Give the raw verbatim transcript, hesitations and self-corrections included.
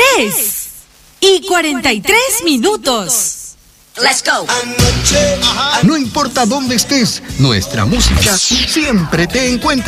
tres y cuarenta y tres minutos. Let's go. No importa dónde estés, nuestra música siempre te encuentra.